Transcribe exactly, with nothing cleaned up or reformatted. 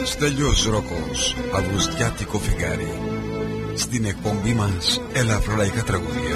Στέλιος Ρόκος, Αυγουστιάτικο φεγγάρι. Στην εκπομπή μας ελαφρολαϊκά τραγούδια.